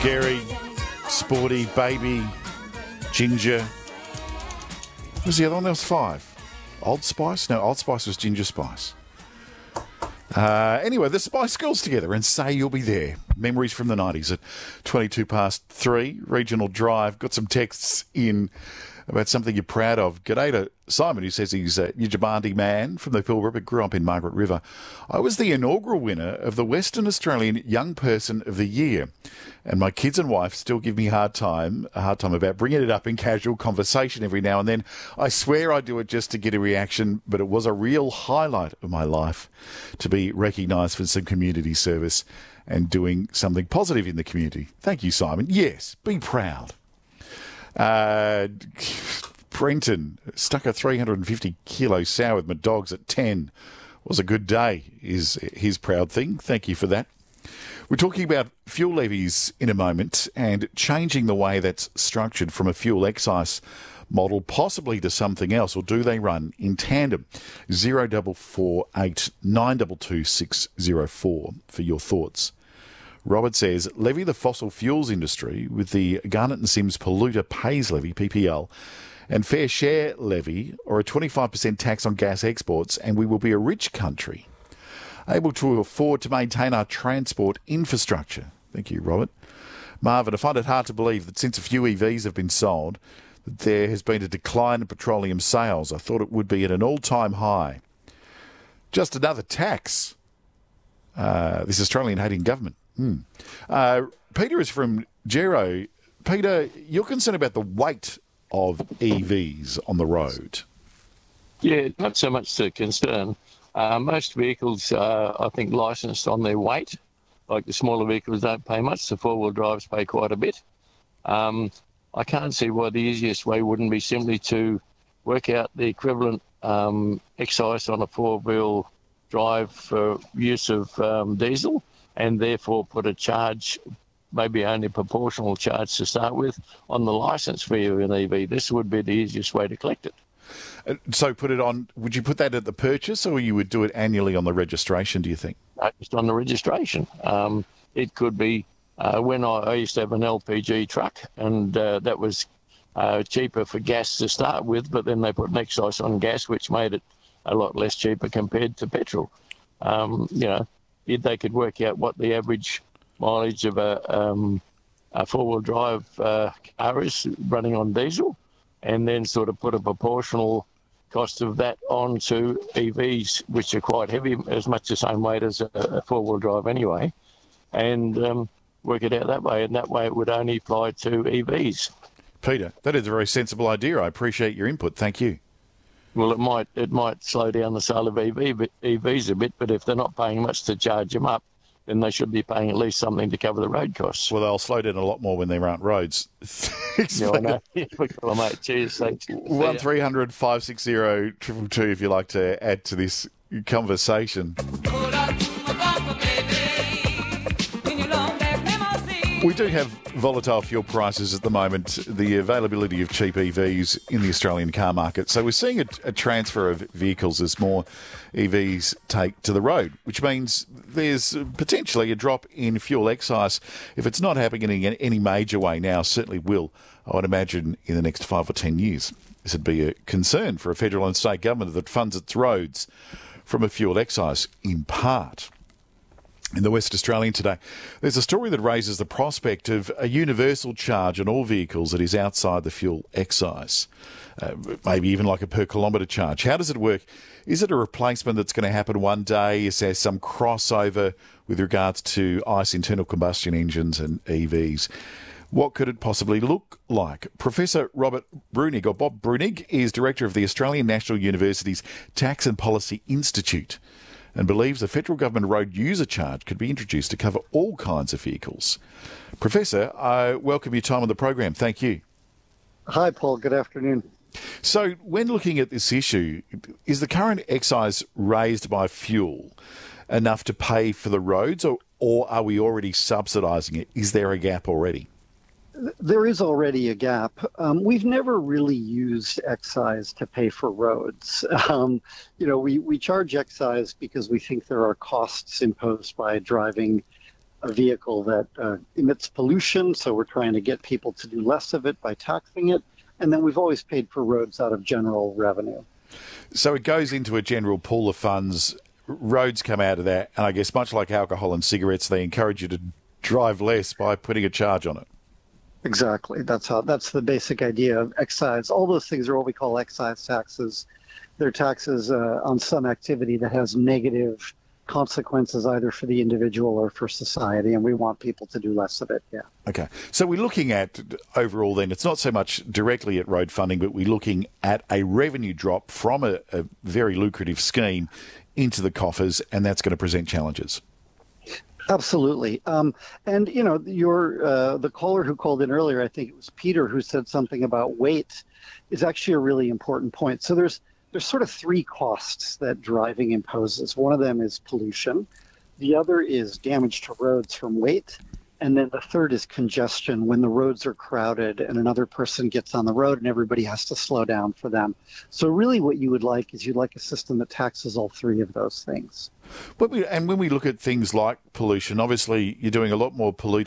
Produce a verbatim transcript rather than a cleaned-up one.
Scary, Sporty, Baby, Ginger. What was the other one? There was five. Old Spice? No, Old Spice was Ginger Spice. Uh, anyway, the Spice Girls together and Say You'll Be There. Memories from the nineties at twenty-two past three. Regional Drive. Got some texts in about something you're proud of. G'day to Simon, who says he's a Yijabandi man from the Pilbara, but grew up in Margaret River. I was the inaugural winner of the Western Australian Young Person of the Year, and my kids and wife still give me hard time, a hard time about bringing it up in casual conversation every now and then. I swear I do it just to get a reaction, but it was a real highlight of my life to be recognised for some community service and doing something positive in the community. Thank you, Simon. Yes, be proud. Uh, Brenton stuck a three hundred fifty kilo sow with my dogs at ten. Was a good day, is his proud thing. Thank you for that. We're talking about fuel levies in a moment and changing the way that's structured from a fuel excise model possibly to something else, or do they run in tandem? zero double four eight nine two two six zero four for your thoughts. Robert says, levy the fossil fuels industry with the Garnet and Sims Polluter Pays Levy, P P L, and Fair Share Levy, or a twenty-five percent tax on gas exports, and we will be a rich country, able to afford to maintain our transport infrastructure. Thank you, Robert. Marvin, I find it hard to believe that since a few E Vs have been sold, that there has been a decline in petroleum sales. I thought it would be at an all-time high. Just another tax. Uh, this Australian-hating government. Hmm. Uh, Peter is from Gero. Peter, you're concerned about the weight of E Vs on the road. Yeah, not so much the concern. Uh, most vehicles are, I think, licensed on their weight. Like the smaller vehicles don't pay much. The four-wheel drives pay quite a bit. Um, I can't see why the easiest way wouldn't be simply to work out the equivalent um, excise on a four-wheel drive for use of um, diesel, and therefore put a charge, maybe only a proportional charge to start with, on the licence fee of an E V. This would be the easiest way to collect it. Uh, so put it on, would you put that at the purchase, or you would do it annually on the registration, do you think? No, just on the registration. Um, it could be, uh, when I, I used to have an L P G truck, and uh, that was uh, cheaper for gas to start with, but then they put an excise on gas, which made it a lot less cheaper compared to petrol. Um, you know, they could work out what the average mileage of a, um, a four-wheel drive uh, car is running on diesel, and then sort of put a proportional cost of that onto E Vs, which are quite heavy, as much the same weight as a, a four-wheel drive anyway, and um, work it out that way. And that way it would only apply to E Vs. Peter, that is a very sensible idea. I appreciate your input. Thank you. Well, it might it might slow down the sale of E V, but E Vs a bit, but if they're not paying much to charge them up, then they should be paying at least something to cover the road costs. Well, they'll slow down a lot more when there aren't roads. Thanks, yeah, I know. Well, mate, cheers. Thanks. one three hundred five six zero two two two if you'd like to add to this conversation. We do have volatile fuel prices at the moment, the availability of cheap E Vs in the Australian car market. So we're seeing a, a transfer of vehicles as more E Vs take to the road, which means there's potentially a drop in fuel excise. If it's not happening in any major way now, certainly will, I would imagine, in the next five or ten years. This would be a concern for a federal and state government that funds its roads from a fuel excise, in part. In the West Australian today, there's a story that raises the prospect of a universal charge on all vehicles that is outside the fuel excise, uh, maybe even like a per kilometre charge. How does it work? Is it a replacement that's going to happen one day? Is there some crossover with regards to ICE internal combustion engines and E Vs? What could it possibly look like? Professor Robert Brunig, or Bob Brunig, is Director of the Australian National University's Tax and Policy Institute, and believes a federal government road user charge could be introduced to cover all kinds of vehicles. Professor, I welcome your time on the program. Thank you. Hi, Paul. Good afternoon. So when looking at this issue, is the current excise raised by fuel enough to pay for the roads, or, or are we already subsidising it? Is there a gap already? There is already a gap. Um, we've never really used excise to pay for roads. Um, you know, we, we charge excise because we think there are costs imposed by driving a vehicle that uh, emits pollution, so we're trying to get people to do less of it by taxing it. And then we've always paid for roads out of general revenue. So it goes into a general pool of funds. Roads come out of that, and I guess much like alcohol and cigarettes, they encourage you to drive less by putting a charge on it. Exactly. That's how. That's the basic idea of excise. All those things are what we call excise taxes. They're taxes uh, on some activity that has negative consequences either for the individual or for society, and we want people to do less of it. Yeah. Okay. So we're looking at overall then, it's not so much directly at road funding, but we're looking at a revenue drop from a, a very lucrative scheme into the coffers, and that's going to present challenges. Absolutely. Um, and, you know, your uh, the caller who called in earlier, I think it was Peter, who said something about weight, is actually a really important point. So there's there's sort of three costs that driving imposes. One of them is pollution. The other is damage to roads from weight. And then the third is congestion, when the roads are crowded and another person gets on the road and everybody has to slow down for them. So really what you would like is you'd like a system that taxes all three of those things. But we, and when we look at things like pollution, obviously you're doing a lot more polluting